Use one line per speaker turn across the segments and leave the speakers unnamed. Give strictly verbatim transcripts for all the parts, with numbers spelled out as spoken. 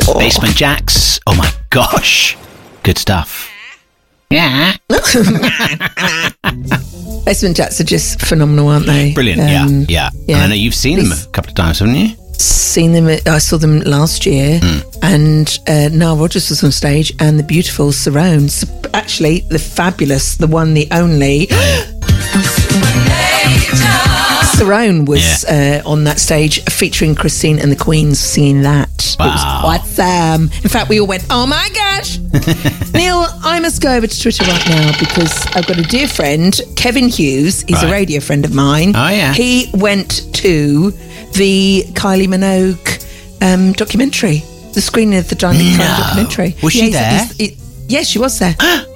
Basement Jaxx. Oh my gosh. Good stuff. Yeah.
Basement Jaxx are just phenomenal, aren't they?
Brilliant, um, yeah, yeah. yeah. And I know you've seen them a couple of times, haven't you?
Seen them, I saw them last year, mm. and uh, Nile Rodgers was on stage, and the beautiful Cerrone. Actually, the fabulous, the one, the only. Cerrone was yeah. uh, on that stage featuring Christine and the Queens singing that.
Wow.
It was quite um In fact, we all went, oh my gosh. Neil, I must go over to Twitter right now because I've got a dear friend, Kevin Hughes. He's right. a radio friend of mine.
Oh, yeah.
He went to the Kylie Minogue um, documentary, the screening of the Kylie
no.
documentary.
Was
yeah,
she there?
He's, he's, he, yes, she was there.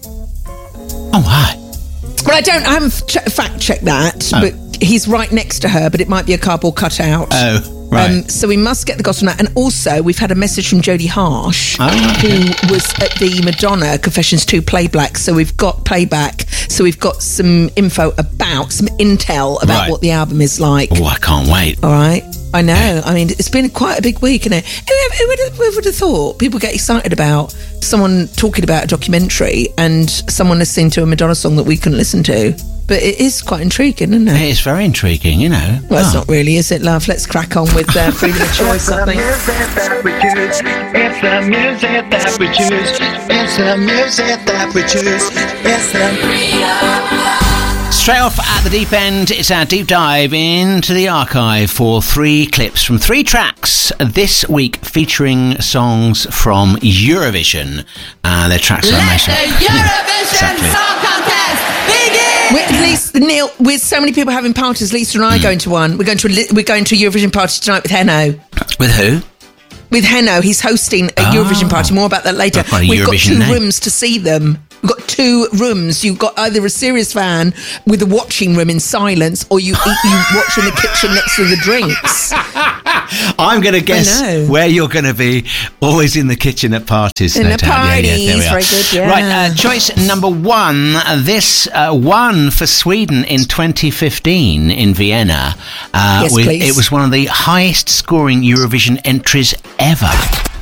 Oh, hi.
Well, I don't, I haven't ch- fact checked that,
oh.
but he's right next to her, but it might be a cardboard cutout.
Oh, right. Um,
so we must get the gossip on that. And also, we've had a message from Jodie Harsh,
oh, okay.
who was at the Madonna Confessions two playback. So we've got playback. So we've got some info about, some intel about
right.
what the album is like.
Oh, I can't wait.
All right. I know. Yeah. I mean, it's been quite a big week, isn't it? Who would, have, who would have thought people get excited about someone talking about a documentary and someone listening to a Madonna song that we couldn't listen to? But it is quite intriguing, isn't it?
It is very intriguing, you know.
Well,
oh.
it's not really, is it, love? Let's crack on with uh, freedom of choice, I think.
It's the music that we choose. It's the music that we choose. It's the freedom.
Straight off at the deep end, it's our deep dive into the archive for three clips from three tracks this week featuring songs from Eurovision. Uh, their tracks are
Let the Eurovision
exactly.
Song Contest begin!
We're, Lisa, Neil, with so many people having parties, Lisa and I are mm. going to one. We're going to a, we're going to a Eurovision party tonight with Henno.
With who?
With Henno. He's hosting a
oh.
Eurovision party. More about that later. We've
Eurovision
got two
name.
rooms to see them. We've got two rooms. You've got either a serious fan with a watching room in silence, or you eat, you watch in the kitchen next to the drinks.
I'm going to guess where you're going to be. Always in the kitchen at parties.
In
no
the
doubt.
parties.
Yeah, yeah, there we are.
Very good, yeah.
Right, uh, choice number one. This uh, won for Sweden in twenty fifteen in Vienna. Uh,
yes,
with,
please.
It was one of the highest scoring Eurovision entries ever.